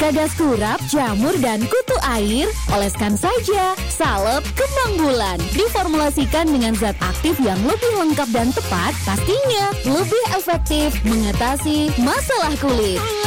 Gagas kurap, jamur, dan kutu air, oleskan saja salep kembang bulan. Diformulasikan dengan zat aktif yang lebih lengkap dan tepat, pastinya lebih efektif mengatasi masalah kulit.